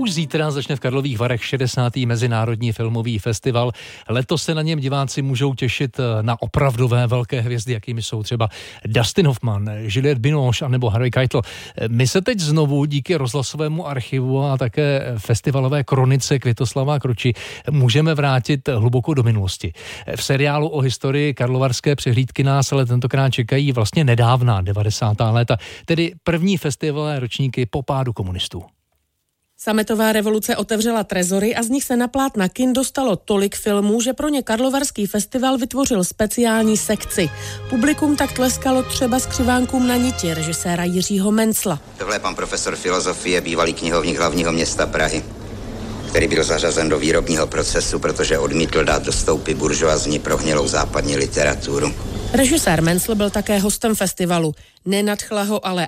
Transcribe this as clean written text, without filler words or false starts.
Už zítra začne v Karlových Varech 60. Mezinárodní filmový festival. Letos se na něm diváci můžou těšit na opravdové velké hvězdy, jakými jsou třeba Dustin Hoffman, Juliette Binoche anebo Harvey Keitel. My se teď znovu díky rozhlasovému archivu a také festivalové kronice Květoslava Kroči můžeme vrátit hluboko do minulosti. V seriálu o historii karlovarské přehlídky nás ale tentokrát čekají vlastně nedávná 90. léta, tedy první festivalové ročníky po pádu komunistů. Sametová revoluce otevřela trezory a z nich se na plátna kin dostalo tolik filmů, že pro ně Karlovarský festival vytvořil speciální sekci. Publikum tak tleskalo třeba Skřivánkům na niti režiséra Jiřího Mencla. Tohle je pan profesor filozofie, bývalý knihovník hlavního města Prahy, který byl zařazen do výrobního procesu, protože odmítl dát do stoupy buržoazní prohnilou západní literaturu. Režisér Mencl byl také hostem festivalu. Nenadchla ho ale